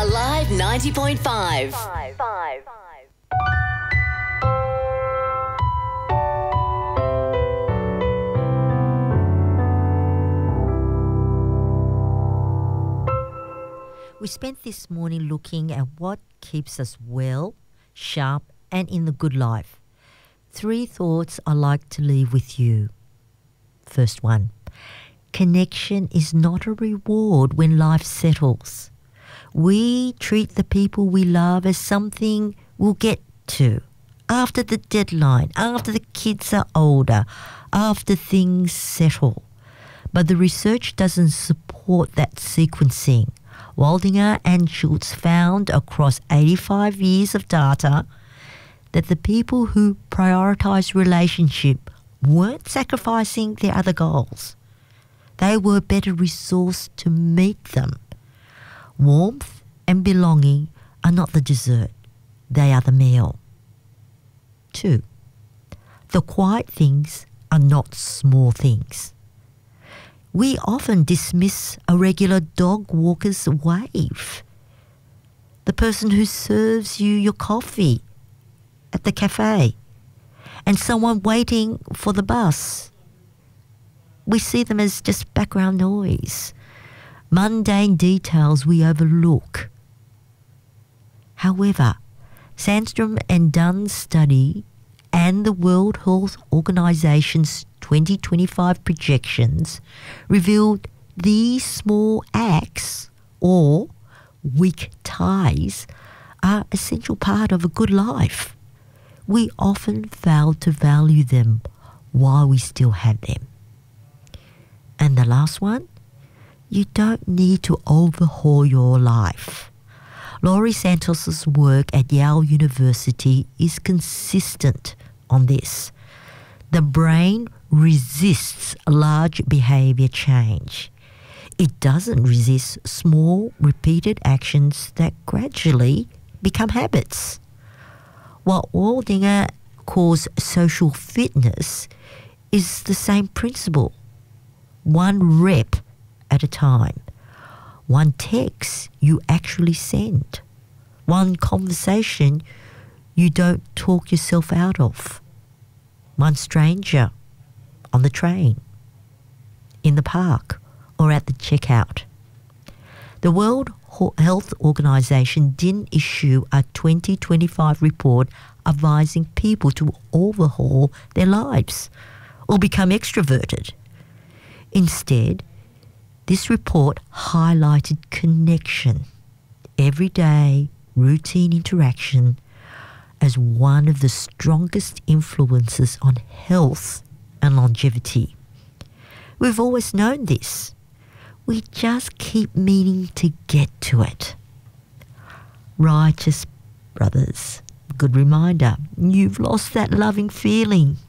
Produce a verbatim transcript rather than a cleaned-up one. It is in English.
Alive ninety point five. Five, five, five. We spent this morning looking at what keeps us well, sharp, and in the good life. Three thoughts I like to leave with you. First one, connection is not a reward when life settles. We treat the people we love as something we'll get to after the deadline, after the kids are older, after things settle. But the research doesn't support that sequencing. Waldinger and Schultz found across eighty-five years of data that the people who prioritised relationship weren't sacrificing their other goals. They were better resourced to meet them. Warmth and belonging are not the dessert. They are the meal. Two, the quiet things are not small things. We often dismiss a regular dog walker's wave. The person who serves you your coffee at the cafe and someone waiting for the bus. We see them as just background noise, mundane details we overlook. However, Sandstrom and Dunn's study and the World Health Organization's twenty twenty-five projections revealed these small acts or weak ties are an essential part of a good life. We often fail to value them while we still have them. And the last one, you don't need to overhaul your life. Laurie Santos's work at Yale University is consistent on this. The brain resists large behaviour change. It doesn't resist small, repeated actions that gradually become habits. What Waldinger calls social fitness is the same principle. One rep at a time. One text you actually send. One conversation you don't talk yourself out of. One stranger on the train, in the park, or at the checkout. The World Health Organization didn't issue a twenty twenty-five report advising people to overhaul their lives or become extroverted. Instead, this report highlighted connection, everyday, routine interaction, as one of the strongest influences on health and longevity. We've always known this. We just keep meaning to get to it. Righteous brothers, good reminder, you've lost that loving feeling.